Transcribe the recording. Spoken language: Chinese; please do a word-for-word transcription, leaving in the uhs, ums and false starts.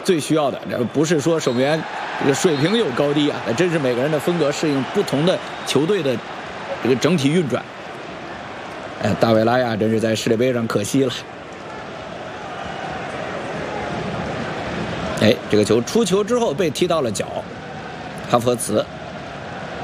最需要的。这不是说守门员这个水平有高低啊，真是每个人的风格适应不同的球队的这个整体运转。哎，大卫拉亚真是在世界杯上可惜了。哎，这个球出球之后被踢到了脚，哈弗茨